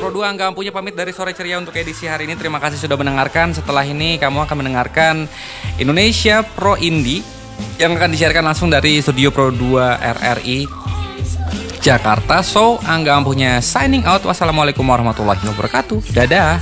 Pro 2 Angga Ampunya pamit dari Sore Ceria untuk edisi hari ini. Terima kasih sudah mendengarkan. Setelah ini kamu akan mendengarkan Indonesia Pro Indie yang akan disiarkan langsung dari studio Pro 2 RRI Jakarta. So, Angga Ampunya signing out. Wassalamualaikum warahmatullahi wabarakatuh. Dadah.